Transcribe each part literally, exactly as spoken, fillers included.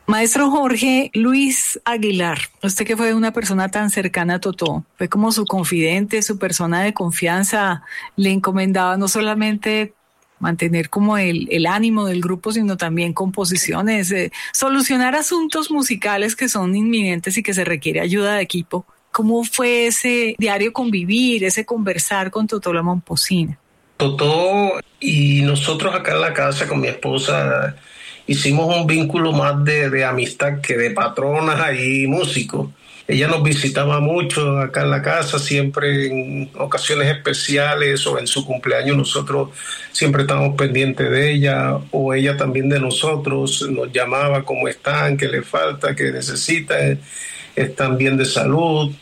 Maestro Jorge Luis Aguilar, usted que fue una persona tan cercana a Totó, fue como su confidente, su persona de confianza, le encomendaba no solamente mantener como el, el ánimo del grupo, sino también composiciones, eh, solucionar asuntos musicales que son inminentes y que se requiere ayuda de equipo. ¿Cómo fue ese diario convivir, ese conversar con Totó La Momposina? Totó y nosotros acá en la casa con mi esposa hicimos un vínculo más de, de amistad que de patronas y músicos. Ella nos visitaba mucho acá en la casa, siempre en ocasiones especiales o en su cumpleaños nosotros siempre estábamos pendientes de ella, o ella también de nosotros, nos llamaba cómo están, qué les falta, qué necesitan, están bien de salud.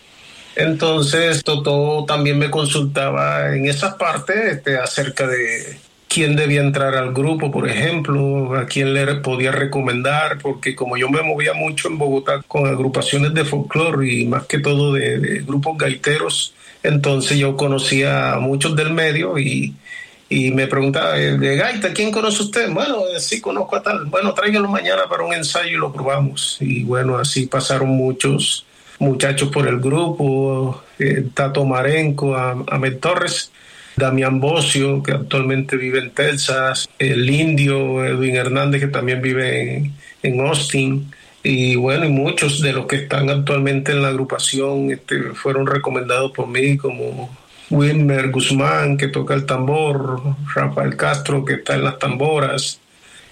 Entonces Totó también me consultaba en esas partes este, acerca de quién debía entrar al grupo, por ejemplo, a quién le podía recomendar, porque como yo me movía mucho en Bogotá con agrupaciones de folclore y más que todo de, de grupos gaiteros, entonces yo conocía a muchos del medio y, y me preguntaba, de gaita, ¿quién conoce usted? Bueno, sí conozco a tal, bueno, tráigalo mañana para un ensayo y lo probamos. Y bueno, así pasaron muchos muchachos por el grupo, eh, Tato Marenco, Ahmed Torres, Damián Bocio, que actualmente vive en Texas, el Indio, Edwin Hernández, que también vive en, en Austin, y bueno, y muchos de los que están actualmente en la agrupación este, fueron recomendados por mí, como Wilmer Guzmán, que toca el tambor, Rafael Castro, que está en las tamboras,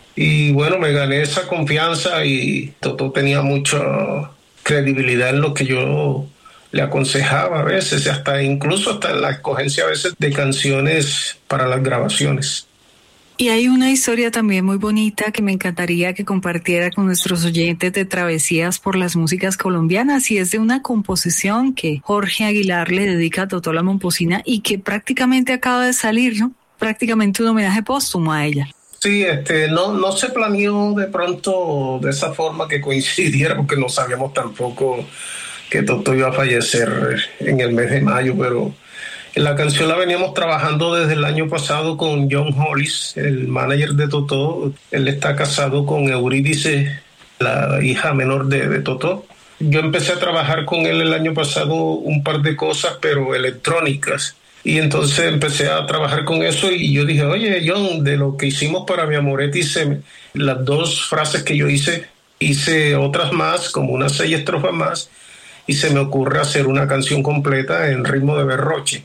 y bueno, me gané esa confianza y Totó tenía mucha credibilidad en lo que yo le aconsejaba a veces, hasta incluso hasta en la escogencia a veces de canciones para las grabaciones. Y hay una historia también muy bonita que me encantaría que compartiera con nuestros oyentes de Travesías por las Músicas Colombianas, y es de una composición que Jorge Aguilar le dedica a Totó La Momposina y que prácticamente acaba de salir, ¿no? Prácticamente un homenaje póstumo a ella. Sí, este, no, no se planeó de pronto de esa forma que coincidiera, porque no sabíamos tampoco que Totó iba a fallecer en el mes de mayo, pero la canción la veníamos trabajando desde el año pasado con John Hollis, el manager de Totó. Él está casado con Eurídice, la hija menor de, de Totó. Yo empecé a trabajar con él el año pasado un par de cosas, pero electrónicas. Y entonces empecé a trabajar con eso y yo dije, oye, John, de lo que hicimos para Mi Amorete, hice las dos frases que yo hice, hice otras más, como unas seis estrofas más, y se me ocurre hacer una canción completa en ritmo de berroche.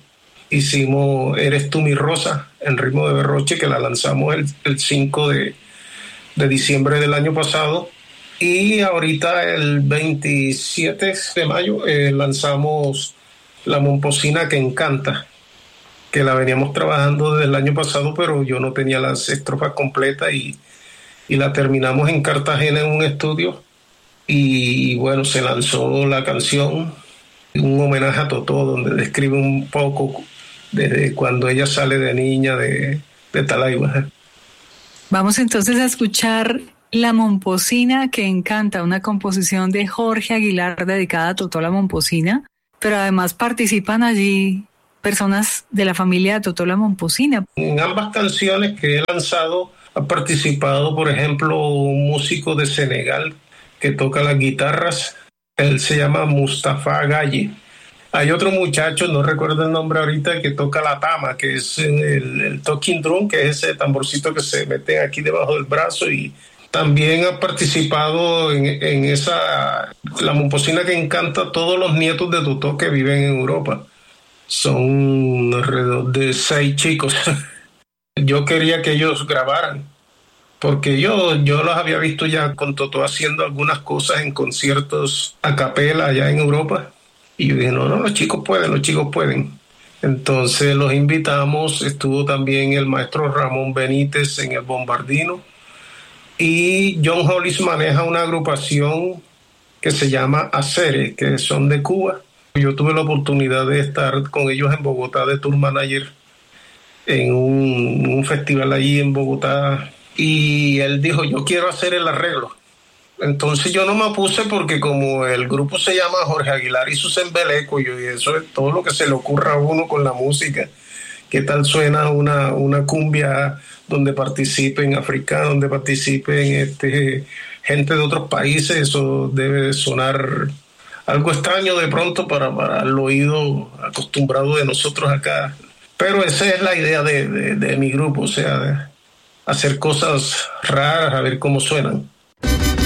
Hicimos Eres tú mi rosa en ritmo de berroche, que la lanzamos el, el cinco de, de diciembre del año pasado, y ahorita el veintisiete de mayo eh, lanzamos La Momposina que encanta, que la veníamos trabajando desde el año pasado, pero yo no tenía las estrofas completas y, y la terminamos en Cartagena en un estudio. Y bueno, se lanzó la canción, un homenaje a Totó, donde describe un poco desde cuando ella sale de niña de, de Talaiba. Vamos entonces a escuchar La Momposina que encanta, una composición de Jorge Aguilar dedicada a Totó La Momposina, pero además participan allí personas de la familia de Totó La Momposina. En ambas canciones que he lanzado ha participado, por ejemplo, un músico de Senegal que toca las guitarras. Él se llama Mustafa Gaye. Hay otro muchacho, no recuerdo el nombre ahorita, que toca la tama, que es el, el talking drum, que es ese tamborcito que se mete aquí debajo del brazo, y también ha participado en, en esa, La Momposina que encanta, todos los nietos de Totó que viven en Europa. Son alrededor de seis chicos. Yo quería que ellos grabaran, porque yo, yo los había visto ya con Totó haciendo algunas cosas en conciertos a capela allá en Europa. Y yo dije, no, no, los chicos pueden, los chicos pueden. Entonces los invitamos, estuvo también el maestro Ramón Benítez en el bombardino. Y John Hollis maneja una agrupación que se llama Acere, que son de Cuba. Yo tuve la oportunidad de estar con ellos en Bogotá de tour manager en un, un festival allí en Bogotá, y él dijo, yo quiero hacer el arreglo. Entonces yo no me opuse, porque como el grupo se llama Jorge Aguilar y sus Embeleco, y eso es todo lo que se le ocurra a uno con la música, ¿Qué tal suena una, una cumbia donde participen africanos, donde participen este, gente de otros países? Eso debe sonar algo extraño de pronto para, para el oído acostumbrado de nosotros acá. Pero esa es la idea de, de, de mi grupo, o sea, hacer cosas raras, a ver cómo suenan.